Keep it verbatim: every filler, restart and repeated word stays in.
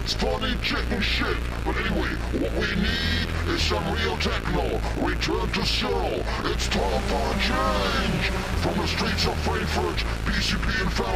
It's funny chicken shit. But anyway, what we need is some real techno. Return to zero. It's time for a change. From the streets of Frankfurt, P C P and Foul.